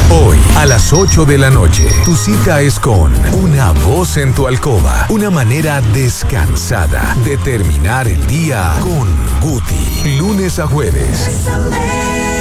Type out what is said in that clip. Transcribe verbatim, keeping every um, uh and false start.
Hoy, a las ocho de la noche, tu cita es con Una Voz en tu Alcoba. Una manera descansada de terminar el día con Guti. Lunes a jueves.